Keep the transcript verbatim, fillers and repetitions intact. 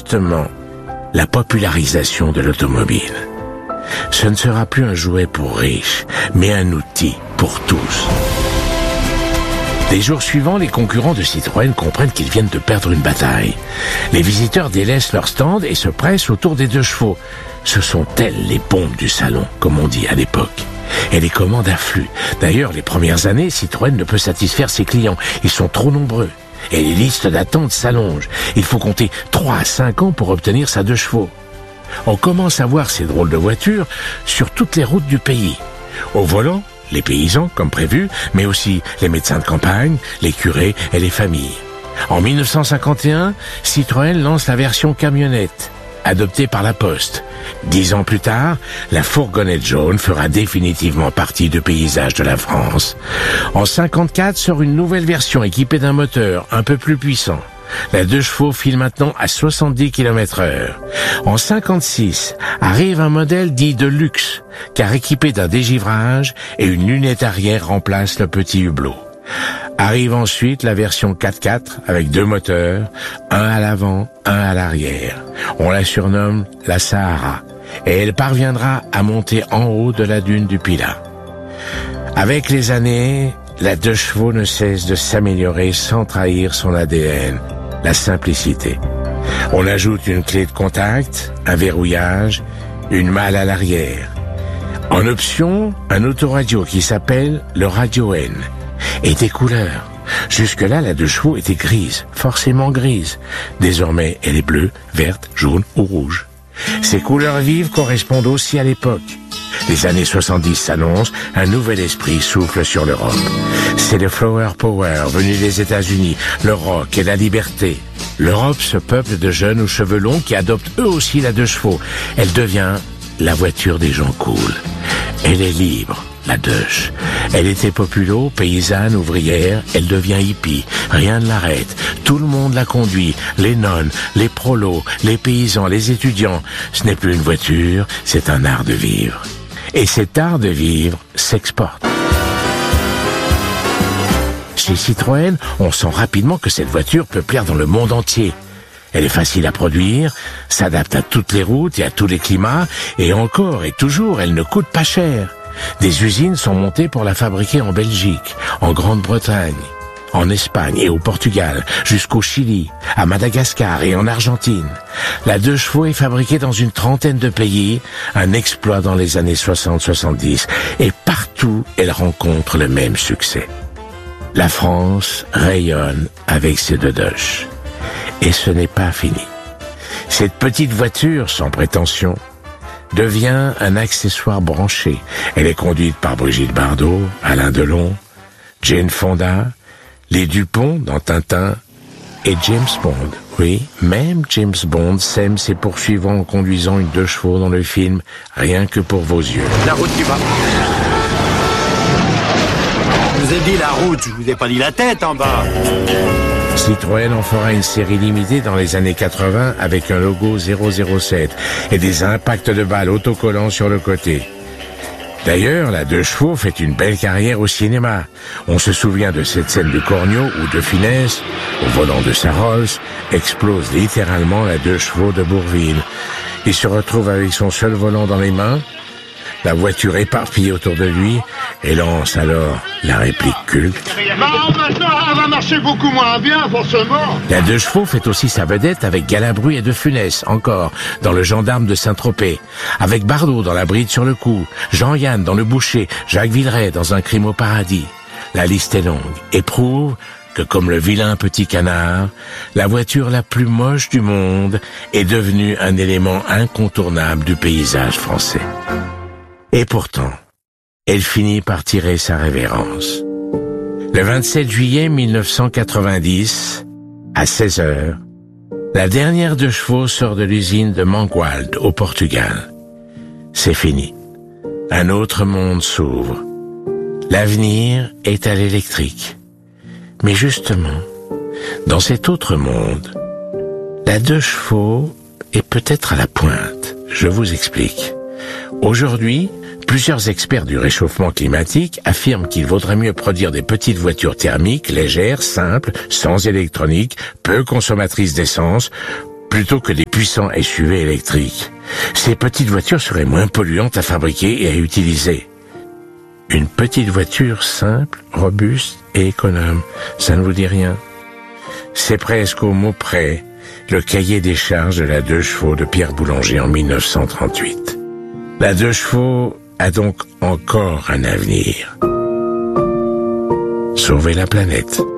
justement la popularisation de l'automobile. Ce ne sera plus un jouet pour riches, mais un outil pour tous. Les jours suivants, les concurrents de Citroën comprennent qu'ils viennent de perdre une bataille. Les visiteurs délaissent leur stand et se pressent autour des deux chevaux. Ce sont elles les bombes du salon, comme on dit à l'époque. Et les commandes affluent. D'ailleurs, les premières années, Citroën ne peut satisfaire ses clients. Ils sont trop nombreux. Et les listes d'attente s'allongent. Il faut compter trois à cinq ans pour obtenir sa deux chevaux. On commence à voir ces drôles de voitures sur toutes les routes du pays. Au volant, les paysans, comme prévu, mais aussi les médecins de campagne, les curés et les familles. En mille neuf cent cinquante et un, Citroën lance la version camionnette, adoptée par la Poste. Dix ans plus tard, la fourgonnette jaune fera définitivement partie du paysage de la France. En cinquante-quatre sort une nouvelle version équipée d'un moteur un peu plus puissant. La deux chevaux file maintenant à soixante-dix kilomètres heure. En cinquante-six, arrive un modèle dit de luxe, car équipé d'un dégivrage et une lunette arrière remplace le petit hublot. Arrive ensuite la version quatre-quatre avec deux moteurs, un à l'avant, un à l'arrière. On la surnomme la Sahara et elle parviendra à monter en haut de la dune du Pilat. Avec les années, la deux chevaux ne cesse de s'améliorer sans trahir son A D N, la simplicité. On ajoute une clé de contact, un verrouillage, une malle à l'arrière. En option, un autoradio qui s'appelle le Radio N. Et des couleurs. Jusque-là, la deux chevaux était grise, forcément grise. Désormais, elle est bleue, verte, jaune ou rouge. Ces couleurs vives correspondent aussi à l'époque. Les années soixante-dix s'annoncent, un nouvel esprit souffle sur l'Europe. C'est le Flower Power venu des États-Unis, le rock et la liberté. L'Europe se peuple de jeunes aux cheveux longs qui adoptent eux aussi la deux chevaux. Elle devient la voiture des gens cool. Elle est libre, la Deutsch. Elle était populo, paysanne, ouvrière, elle devient hippie. Rien ne l'arrête. Tout le monde la conduit. Les nonnes, les prolos, les paysans, les étudiants. Ce n'est plus une voiture, c'est un art de vivre. Et cet art de vivre s'exporte. Chez Citroën, on sent rapidement que cette voiture peut plaire dans le monde entier. Elle est facile à produire, s'adapte à toutes les routes et à tous les climats, et encore et toujours, elle ne coûte pas cher. Des usines sont montées pour la fabriquer en Belgique, en Grande-Bretagne, en Espagne et au Portugal, jusqu'au Chili, à Madagascar et en Argentine. La deux chevaux est fabriquée dans une trentaine de pays, un exploit dans les années soixante soixante-dix, et partout elle rencontre le même succès. La France rayonne avec ses deux Deutsch. Et ce n'est pas fini. Cette petite voiture, sans prétention, devient un accessoire branché. Elle est conduite par Brigitte Bardot, Alain Delon, Jane Fonda, les Dupont dans Tintin et James Bond. Oui, même James Bond sème ses poursuivants en conduisant une deux chevaux dans le film Rien que pour vos yeux. La route qui va. Je vous ai dit la route, je vous ai pas dit la tête en bas. Citroën en fera une série limitée dans les années quatre-vingts avec un logo zéro zéro sept et des impacts de balles autocollants sur le côté. D'ailleurs, la deux chevaux fait une belle carrière au cinéma. On se souvient de cette scène de Cornio où De Funès, au volant de sa Rolls, explose littéralement la deux chevaux de Bourvil. Il se retrouve avec son seul volant dans les mains, la voiture éparpillée autour de lui, et lance alors la réplique culte. Bah, maintenant, elle va marcher beaucoup moins bien, forcément. La deux chevaux fait aussi sa vedette avec Galabru et De Funès, encore, dans Le Gendarme de Saint-Tropez, avec Bardot dans La Bride sur le cou, Jean-Yann dans Le Boucher, Jacques Villeray dans Un crime au paradis. La liste est longue et prouve que, comme le vilain petit canard, la voiture la plus moche du monde est devenue un élément incontournable du paysage français. Et pourtant, elle finit par tirer sa révérence. Le vingt-sept juillet mille neuf cent quatre-vingt-dix, à seize heures, la dernière deux chevaux sort de l'usine de Mangualde, au Portugal. C'est fini. Un autre monde s'ouvre. L'avenir est à l'électrique. Mais justement, dans cet autre monde, la deux chevaux est peut-être à la pointe. Je vous explique. Aujourd'hui, plusieurs experts du réchauffement climatique affirment qu'il vaudrait mieux produire des petites voitures thermiques, légères, simples, sans électronique, peu consommatrices d'essence, plutôt que des puissants S U V électriques. Ces petites voitures seraient moins polluantes à fabriquer et à utiliser. Une petite voiture simple, robuste et économe, ça ne vous dit rien? C'est presque au mot près le cahier des charges de la deux chevaux de Pierre Boulanger en mille neuf cent trente-huit. La deux chevaux a donc encore un avenir. Sauver la planète.